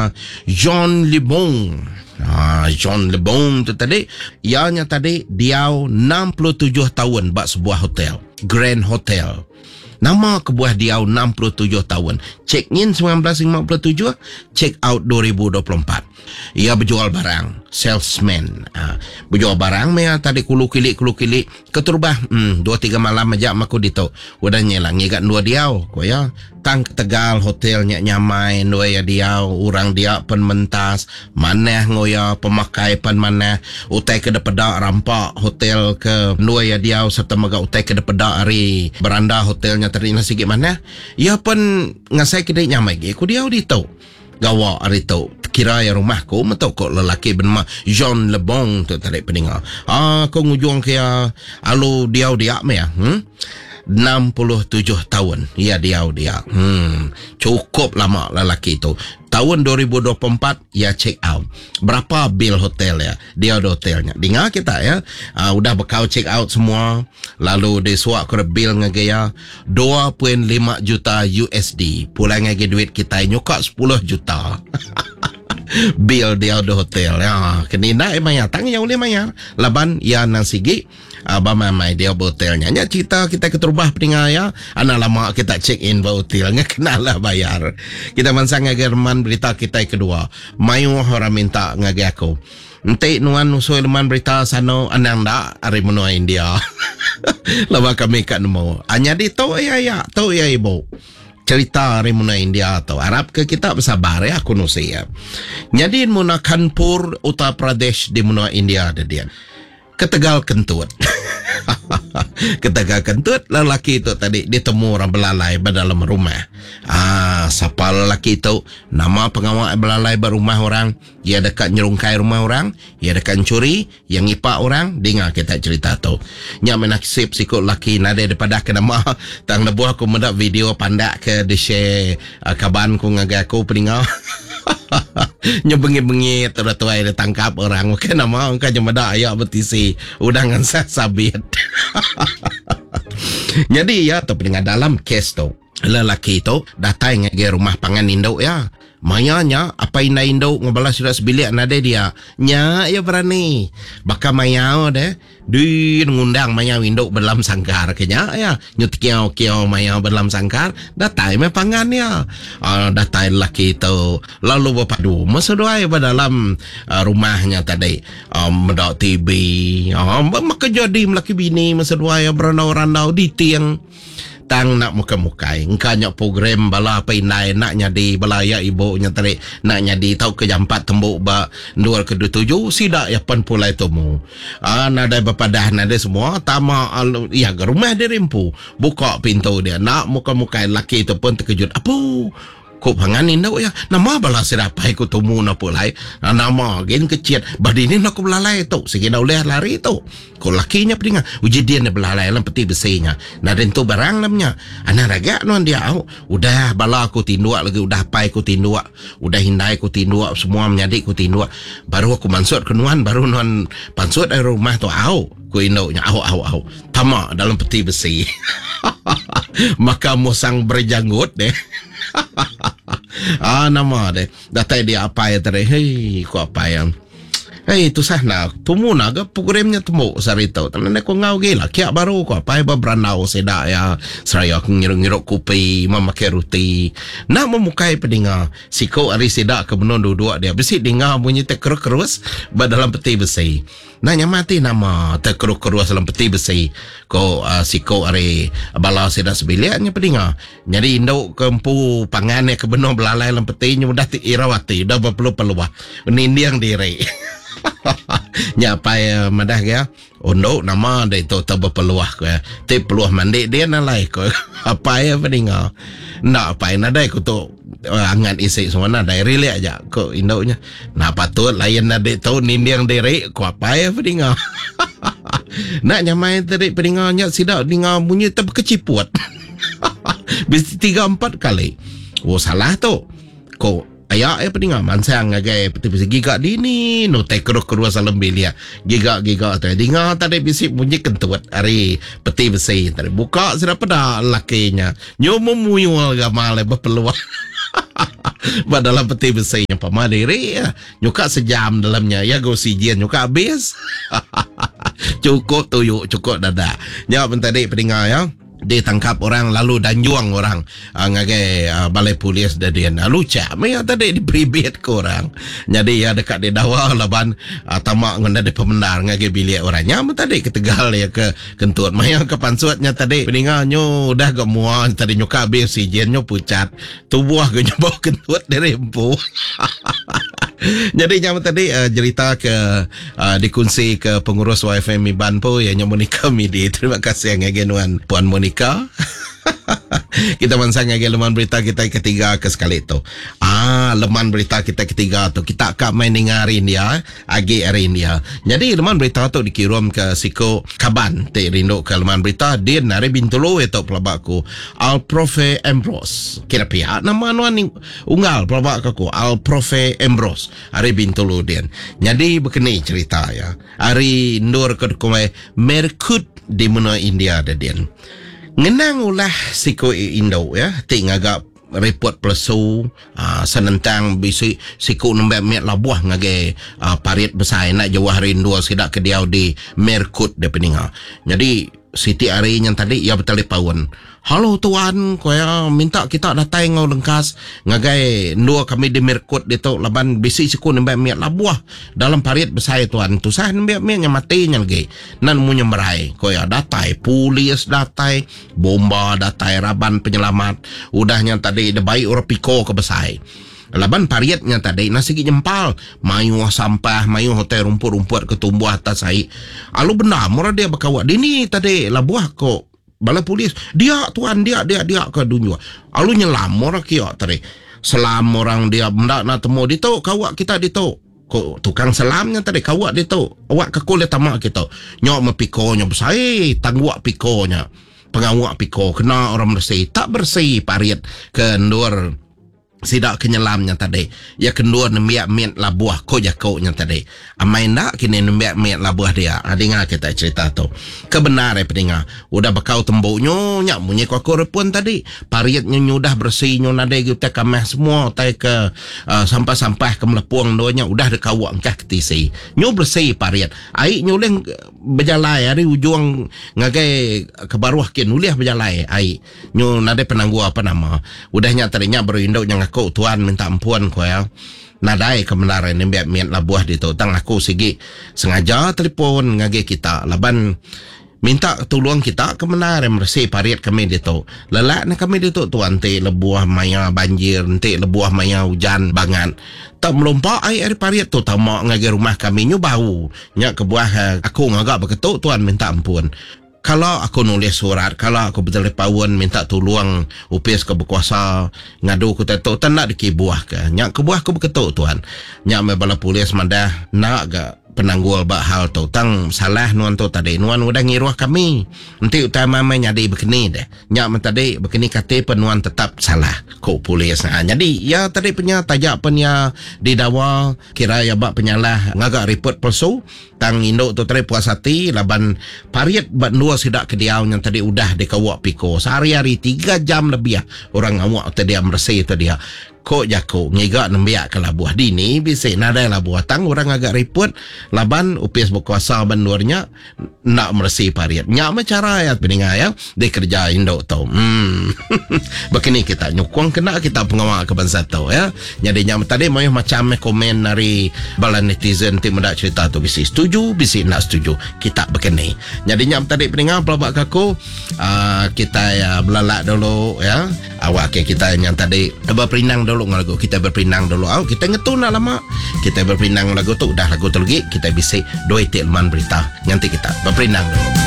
John Le Bon. John Le Bon tu tadi, ianya tadi dia 67 tahun buat sebuah hotel, Grand Hotel. Nama kebuah dia 67 tahun. Check in 1957, check out 2024. Ia berjual barang, salesman. Berjual barang mea tadi kulu kilik keturubah 2-3 malam aja maku dito. Udah nyelang ngigat dua dia ko ya. Tang Tegal hotelnya nyamai dua ya dia orang dia pen mentas maneh ngoya pemakai pen maneh utai ke depeda rampak hotel ke dua ya dia serta maga utai ke depeda ari beranda hotelnya tadi nasi gimana ya pen ngasai kedai nyamai ge ku dia dito gawa ari tu kira ya rumahku metok kok lelaki bernama John Le Bon tu tadi pendengar ko ngujung ke alu dia me ya 67 tahun ya dia cukup lama lelaki itu. Tahun 2024 ya check out. Berapa bil hotel ya? Dia ada hotelnya. Dengar kita ya. Udah bekal check out semua. Lalu disuak ke bil ngagaya 2.5 juta USD. Pulang ngagi duit kita nyukak 10 juta. Bil dia ada hotel ya. Kenina mayar tang yang boleh mayar. Laban ya nang sigi Abang-mamai dia hotelnya. Nya cerita kita keterubah pendengar ya. Anak lama kita check in ba hotelnya kenalah bayar. Kita mansang ngagerman berita kita kedua. Mayu orang minta ngage aku. Ente nuan usul man berita sano anang da ari menua India. Lama kami kat nemo. Anya di tau ya tau ya ibu. Cerita hari muna India atau Arab ke kita bersabar ya aku nusi ya. Jadi muna Kanpur Uttar Pradesh di muna India ada dia. Ketegal Kentut. Ketegal Kentut lelaki itu tadi ditemu orang belalai dalam rumah. Siapa lelaki itu? Nama pengawal belalai berumah orang. Ia dekat nyerungkai rumah orang. Ia dekat curi. Yang ipak orang. Dengar kita cerita tu. Nya menaksib sikut lelaki nade daripada ke nama. Tang nebuah aku mendak video pandak ke di share kaban ku ngagai aku peninggal. Nyebengi-bengi tuai dia tangkap orang. Mungkin nama angka jemada ayak betisi. Udah ngansa sabit. Jadi ya tu pendengar dalam kes tu lelaki tu datang ke rumah pangan induk ya. Mayanya apa ina induk ngobalas sudah sebilik nade dia. Nya ya berani. Baka mayau deh. Di ngundang mayau induk berdalam sangkar kenya ya. Nyut kiau mayau berdalam sangkar datang me pangan ya. Datang lelaki tu lalu berpadu masa doai dalam rumahnya tadi. Mendak TV. Maka jadi melaki bini masa doai berandau-randau di tiang. Tang nak muka-mukai engkanya program bala apa inai nak nyadi balaya ibu nya tarik nak nyadi tau ke jam 4 tembuk ba 2 ke 7 sidak ya pan pulai temu nada bepadah nada semua tama ya ke rumah dia rimpu buka pintu dia nak muka-mukai laki tu pun terkejut apa kok panganin dah ya nama bala sirapai ku temu na pulai nama gen kecil badini nak ku belalai tu segina oleh lari tu ko lakinya pedinga uji dia na belalai lam peti besinya na den tu barang lamnya ana raga non dia udah bala aku tinduak lagi udah pai ku tinduak udah hindai ku tinduak semua menyadik ku tinduak baru aku mansut ke nuan baru nuan pansut dari rumah tu ku induknya au tamak dalam peti besi. Maka musang berjanggut deh. Nama deh datang dia apa ya tadi hei ku apa yang itu sana tumu naga programnya temu sarito tanah ko ngau gila kia baru ko apa ba branau seda ya seraya ngirok kopi memakai roti nak memukai pedinga siko ari seda ke benon dua dia besi dengar bunyi terkerus ba dalam peti besi nanya mati nama terkerus dalam peti besi ko siko ari bala seda sebiliannya pedinga jadi induk kempu pangannya ke benon belalai dalam petinya mudah irawati dah perlu peluah nindiang diri. Nyapa ya madah ya untuk nama dia itu tak berpeluah ke tapi peluah mandi dia nalai ke apa ya peninggal nak apa yang ada aku tu angan isi semua nada relate aja kok induknya nak patut lain nada tu nindiang diri ko apa ya peninggal nak nyamai tadi peninggalnya sidak dengar bunyi terkeciput bis 3-4 kali salah tu kok ayak peninggal mansang ngagai peti gigak dini no tekeruk kedua salam belia gigak tadi dengar tadi bisik bunyi kentut hari peti besi tadi buka sudah pada lakinya nyomo muyul gamale berpeluang Dalam peti besi yang pamadiri ya. Nyuka sejam dalamnya. Ya gosijian nyuka habis. Cukup tuyuk, cukup dada. Jawab tadi pendengar ya. Ditangkap orang lalu danjuang orang ngagai balai polis dadian luca ya tadi diberi bed ke orang jadi ya dekat di dawa laban tamak ngenda di pemendar ngagai bilik orangnya tadi ke Tegal ya ke kentut maya ke pansuatnya tadi peningannya udah gak muat tadi nyuka habis si jennya pucat tubuh ke nyoba kentut dari empu. Jadi yang tadi cerita ke dikunci ke pengurus YFM Iban po yang Monica Midi. Terima kasih yang ngagenuan Puan Monica. Kita mansang ngage leman berita kita ketiga ke sekali tu. Leman berita kita ketiga tu kita akan main dengarin dia agi arin dia. Jadi leman berita tu dikirim ke Siko Kaban te rindu ke leman berita dia nari bintulu itu pelabakku Al Profe Ambrose. Kira pihak nama nuan unggal pelabak aku Al Profe Ambrose hari bintulu dia. Jadi begini cerita ya. Hari ndur ke kumai Merkut di mana India ada dia. Ngenang ulah Siko Indo ya tingagak report plesu senentang bisi Siko nembak met labuah ngage parit besar nak jawah rindu sidak ke diau di Merkut de peninga. Jadi Siti Ari yang tadi ya bertelefon. Halo tuan, kaya minta kita datang ngau lengkas ngagai dua kami di Merkut itu laban bisi Siko nembak met labuah dalam parit besar tuan. Tu sah nembak met yang mati nya lagi. Nan munye merai kaya datai polis datai bomba datai raban penyelamat udahnya tadi de baik ora piko ke besar. Laban pariatnya tadi nasi jempal mayu sampah mayu hotel rumput-rumput ketumbuh atas sai. Alu benar murah dia berkawak dini tadi labuah kok bala polis dia tuan dia ke dunia. Alu nyelam murah kia tadi. Selam orang dia mendak nak temu di tu kawak kita di tu. Kok tukang selamnya tadi kawak di tu. Awak ke kulit tamak kita. Nyok mepikonya besar tangguak pikonya. Pengawak piko kena orang bersih tak bersih pariat ke ndur sidak kenyelamnya tadi ya kedua nembiak miat labuah ko jakoknya tadi amai nak kini nembiak miat labuah dia dengar kita cerita tu kebenaran pendengar udah bakau temboknya nyak munyi ko pun tadi pariatnya nyudah bersihnya nade kita kamah semua tai ke sampah-sampah ke melepuang doanya udah dekawak kah ketisi nyu bersih pariat ai nyuleng berjalai hari ujung ngagai kebaruah kin uliah berjalai ai nyu nade penanggu apa nama udahnya tadinya berindau yang aku tuan minta ampun ko ya nadai kebenaran nembiak miat labuah di tu tang aku sigi sengaja telefon ngage kita laban minta tolong kita kebenaran bersih pariat kami di tu lelak na kami di tu tuan te lebuah maya banjir te lebuah maya hujan bangan tak melompak air pariat tu tamak ngage rumah kami nyu bau nya kebuah aku ngagak beketuk tuan minta ampun. Kalau aku nulis surat, kalau aku bertelefon minta tolong upis ke berkuasa ngadu ku tetok tak nak dikibuah ke. Nyak kebuah ku berketuk tuan. Nyak me bala polis mandah nak ga penanggul bak hal tu tang salah nuan tu tadi nuan udah ngiruah kami nanti utama nyadi begini deh nyak tadi begini kata penuan tetap salah kok polis jadi ya tadi punya tajak punya didakwa kira ya bak penyalah ngagak report palsu tang induk tu tadi puas hati laban pariat bat dua sidak ke diau yang tadi udah dikawak piko sehari-hari 3 jam lebih orang ngawak tadi bersih tu dia kok jako ngigak nembiak ke labuah dini bisa nada labuah tang orang agak report laban upis berkuasa bandurnya nak mersih pariat nyak cara ya pendengar ya dia kerja induk tau begini kita nyukung kena kita pengawal ke bangsa tau ya jadi nyak tadi mau macam komen dari balan netizen tim mendak cerita tu bisa setuju bisa nak setuju kita begini jadi nyak tadi pendengar pelabak aku kita ya belalak dulu ya awak kita yang tadi berperinang dulu lagu kita berperinang dulu kita ngetuna lama kita berperinang lagu tu dah lagu tu lagi kita bisa dua itik leman berita nanti kita berperinang dulu